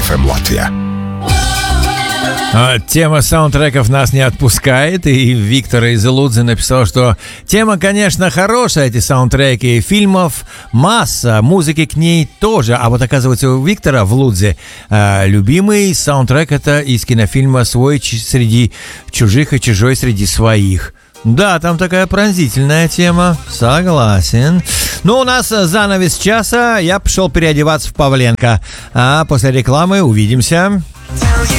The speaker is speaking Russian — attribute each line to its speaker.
Speaker 1: FM Латвия.
Speaker 2: Тема саундтреков нас не отпускает, и Виктор из Лудзы написал, что тема, конечно, хорошая, эти саундтреки фильмов, масса, музыки к ней тоже. А вот оказывается, у Виктора в Лудзе любимый саундтрек — это из кинофильма «Свой среди чужих и чужой среди своих». Да, там такая пронзительная тема, согласен. Ну, у нас занавес часа, я пошел переодеваться в Павленко. А после рекламы увидимся.